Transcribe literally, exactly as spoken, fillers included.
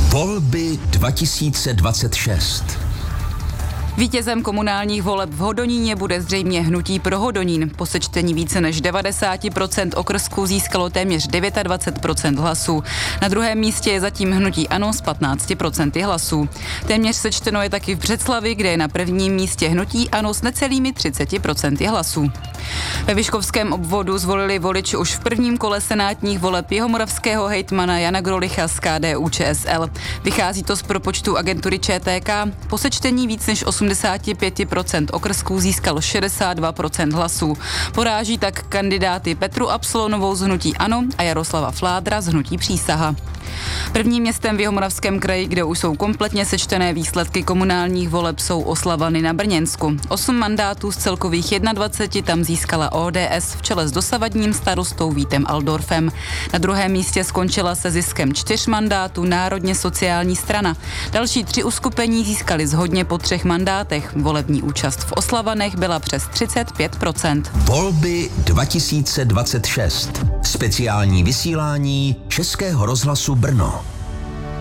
Volby dva tisíce dvacet šest. Vítězem komunálních voleb v Hodoníně bude zřejmě hnutí pro Hodonín. Po sečtení více než devadesát procent okrsků získalo téměř dvacet devět procent hlasů. Na druhém místě je zatím hnutí ANO s patnácti procenty hlasů. Téměř sečteno je taky v Břeclavi, kde je na prvním místě hnutí ANO s necelými třiceti procenty hlasů. Ve Vyškovském obvodu zvolili voliči už v prvním kole senátních voleb jihomoravského hejtmana Jana Grolicha z K D U Č S L. Vychází to z propočtu agentury Č T K. Po sečtení víc než osmdesát pět procent okrsků získalo šedesát dva procent hlasů. Poráží tak kandidáty Petru Absolonovou z hnutí ANO a Jaroslava Fládra z hnutí Přísaha. Prvním městem v Jihomoravském kraji, kde už jsou kompletně sečtené výsledky komunálních voleb, jsou Oslavany na Brněnsku. Osm mandátů z celkových dvaceti jedna tam získala O D S v čele s dosavadním starostou Vítem Aldorfem. Na druhém místě skončila se ziskem čtyř mandátů Národně sociální strana. Další tři uskupení získali shodně po třech mandátech. Volební účast v Oslavanech byla přes třicet pět procent. Volby dva tisíce dvacet šest. Speciální vysílání Českého rozhlasu Brno.